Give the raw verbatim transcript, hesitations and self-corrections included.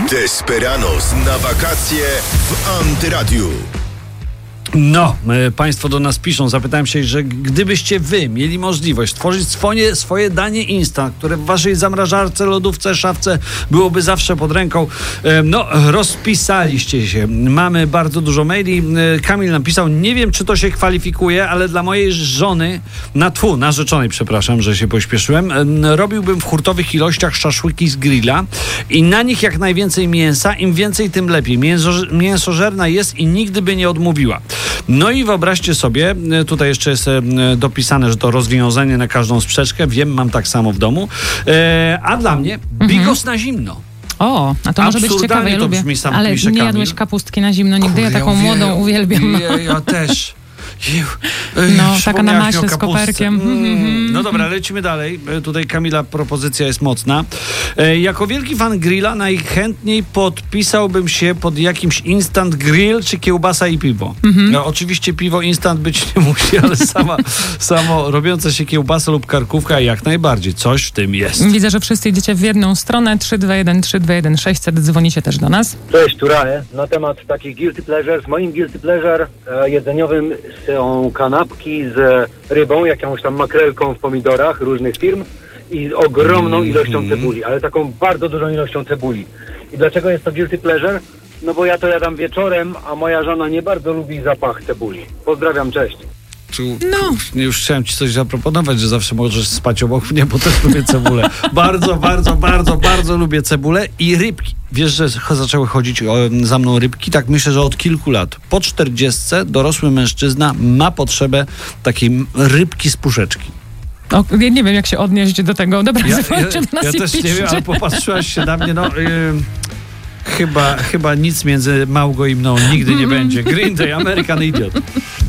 Desperados na wakacje w Antyradiu. No, e, państwo do nas piszą, zapytałem się, że gdybyście wy mieli możliwość stworzyć swoje, swoje danie instant, które w waszej zamrażarce, lodówce, szafce byłoby zawsze pod ręką, e, no, rozpisaliście się. Mamy bardzo dużo maili. E, Kamil napisał, nie wiem, czy to się kwalifikuje, ale dla mojej żony, na tfu, narzeczonej, przepraszam, że się pośpieszyłem, e, robiłbym w hurtowych ilościach szaszłyki z grilla i na nich jak najwięcej mięsa, im więcej, tym lepiej. Mięso, mięsożerna jest i nigdy by nie odmówiła. No i wyobraźcie sobie, tutaj jeszcze jest dopisane, że to rozwiązanie na każdą sprzeczkę. Wiem, mam tak samo w domu. E, a dla mnie mhm. bigos na zimno. O, a to może być ciekawe, ja lubię. Brzmi, sam ale pisze nie Kamil. Jadłeś kapustki na zimno nigdy? Kurde, ja taką ja młodą wie, uwielbiam. Ja, ja też. No, taka na maśle z koperkiem. Mm, no dobra, lecimy dalej. Tutaj Kamila propozycja jest mocna. E, jako wielki fan grilla najchętniej podpisałbym się pod jakimś instant grill czy kiełbasa i piwo. Mm-hmm. No, oczywiście piwo instant być nie musi, ale sama, samo robiące się kiełbasa lub karkówka jak najbardziej. Coś w tym jest. Widzę, że wszyscy idziecie w jedną stronę. trzy dwa jeden trzy dwa jeden sześćset. Dzwonicie też do nas. Cześć, Turae. Na temat takich guilty pleasures. Moim guilty pleasure e, jedzeniowym są kanapki z rybą, jakąś tam makrelką w pomidorach różnych firm i ogromną ilością cebuli, ale taką bardzo dużą ilością cebuli. I dlaczego jest to guilty pleasure? No bo ja to jadam wieczorem, a moja żona nie bardzo lubi zapach cebuli. Pozdrawiam, cześć. No. Już chciałem ci coś zaproponować, że zawsze możesz spać obok mnie, bo też lubię cebulę. Bardzo, bardzo, bardzo, bardzo lubię cebulę i rybki. Wiesz, że zaczęły chodzić o, za mną rybki? Tak myślę, że od kilku lat. Po czterdziestce dorosły mężczyzna ma potrzebę takiej rybki z puszeczki. O, ja nie wiem, jak się odnieść do tego. Dobra, ja, zobaczcie ja, nas ja i też piszcie. nie wiem, ale popatrzyłaś się na mnie, no... Yy... Chyba, chyba nic między Małgo i mną nigdy nie będzie. Green Day, American Idiot.